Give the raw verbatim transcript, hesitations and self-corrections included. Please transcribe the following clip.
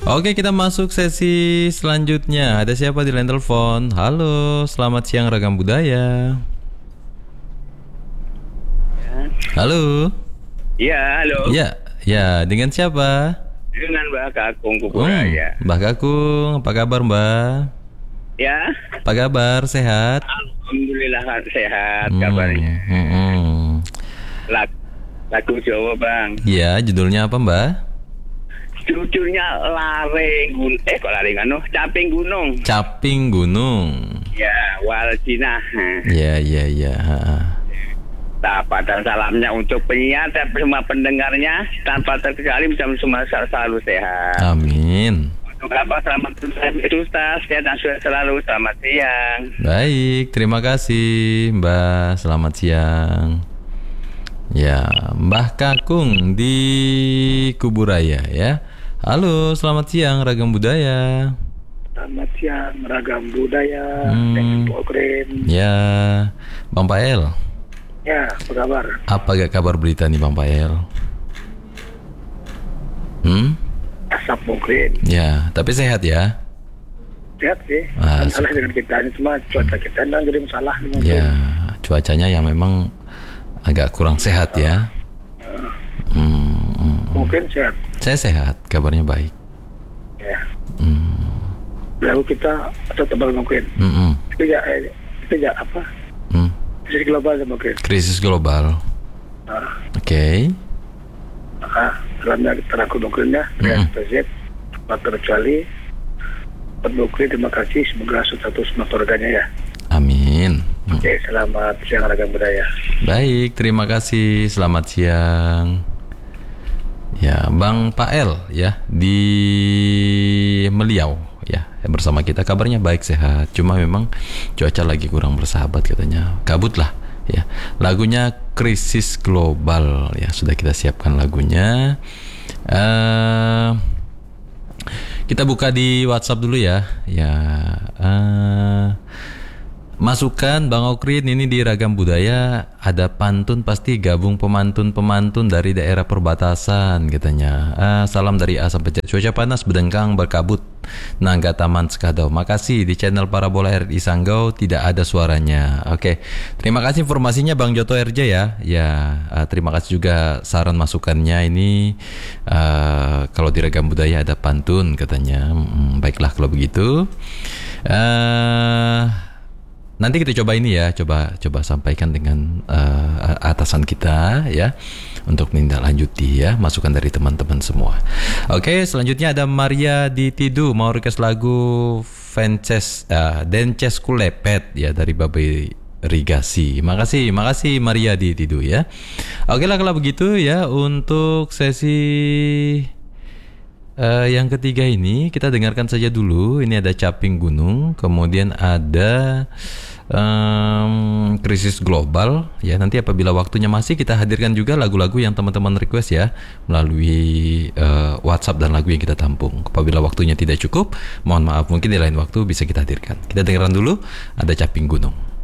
Oke, kita masuk sesi selanjutnya. Ada siapa di line telepon? Halo, selamat siang Ragam Budaya. Halo. Ya, halo. Ya, ya, dengan siapa? Dengan Mbak Kakung Kuburaya. Hmm, Mbak Kakung, apa kabar Mbak? Ya. Apa kabar? Sehat? Alhamdulillah sehat Hmm, kabarnya. hmm, hmm. Lag, lagu Jawa Bang. Ya, judulnya apa Mbak? Judulnya Lareng Gunung. Eh kok Lareng anu? Caping Gunung. Caping Gunung. Ya, Waljina. Ya, ya, ya. Sapa dan salamnya untuk penyiar dan semua pendengarnya tanpa terkecuali bisa semua selalu sehat. Amin. Untuk apa selamat Ustaz, sehat dan selalu selamat siang. Baik, terima kasih Mbak. Selamat siang. Ya, Mbah Kakung di Kuburaya ya. Halo, selamat siang Ragam Budaya. Selamat siang Ragam Budaya. Hmm. Dengan program. Ya, Bang Pael. Ya, apa kabar? Apa gak kabar berita nih Bang Pael? Hmm? Asap mungkin. Ya, tapi sehat ya. Sehat sih. Ah, Masalah dengan kita ini cuma cuaca kita yang jadi masalah. Ya, cuacanya yang memang agak kurang sehat ya. Hmm, hmm. Mungkin sehat. Saya sehat, kabarnya baik. Ya. Hmm, Lalu kita atau tebal mungkin. hmm, hmm. Itu ya, eh, itu ya apa? Hmm. Krisis global ya mungkin. Krisis global. Nah, Oke. maka dalamnya teraku nukilnya dengan Presiden tempat terkecuali penukil terima kasih semoga status motorganya ya. Amin. Hmm. Oke, selamat siang Ragam Budaya. Baik, terima kasih. Selamat siang. Ya, Bang Pael ya di Meliau ya bersama kita. Kabarnya baik, sehat. Cuma memang cuaca lagi kurang bersahabat katanya. Kabut lah ya. Lagunya Krisis Global ya, sudah kita siapkan lagunya. Uh, kita buka di WhatsApp dulu ya. Ya. Uh, Masukan Bang Okrin ini di Ragam Budaya ada pantun pasti gabung pemantun-pemantun dari daerah perbatasan katanya. Ah, salam dari A sampai Z. Cuaca panas berdengkang berkabut Nangga Taman Sekadau. Makasih di channel Parabola R I Sanggau tidak ada suaranya. Oke, terima kasih informasinya Bang Joto R J ya. Ya, uh, terima kasih juga saran masukannya ini. Uh, kalau di Ragam Budaya ada pantun katanya. Hmm, baiklah kalau begitu. Uh, Nanti kita coba ini ya, coba coba sampaikan dengan uh, atasan kita ya untuk menindaklanjuti ya masukan dari teman-teman semua. Oke, selanjutnya ada Maria di Tidu mau request lagu Vences uh, Dences Kulepet ya dari Babe Rigasi. Makasih, makasih Maria di Tidu ya. Oke lah kalau begitu ya untuk sesi Uh, yang ketiga ini kita dengarkan saja dulu. Ini ada Caping Gunung, kemudian ada um, Krisis Global. Ya, nanti apabila waktunya masih kita hadirkan juga lagu-lagu yang teman-teman request ya melalui uh, WhatsApp dan lagu yang kita tampung. Apabila waktunya tidak cukup, mohon maaf mungkin di lain waktu bisa kita hadirkan. Kita dengarkan dulu ada Caping Gunung.